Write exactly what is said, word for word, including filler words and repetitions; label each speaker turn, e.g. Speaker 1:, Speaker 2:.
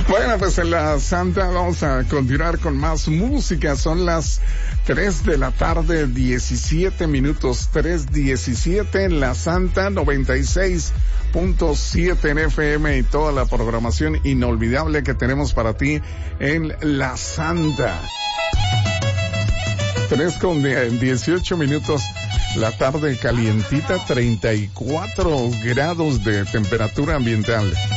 Speaker 1: Bueno, pues en la Santa vamos a continuar con más música. Son las tres de la tarde, diecisiete minutos, tres diecisiete en la Santa, noventa y seis punto siete en F M y toda la programación inolvidable que tenemos para ti en la Santa. tres con dieciocho minutos, la tarde calientita, treinta y cuatro grados de temperatura ambiental.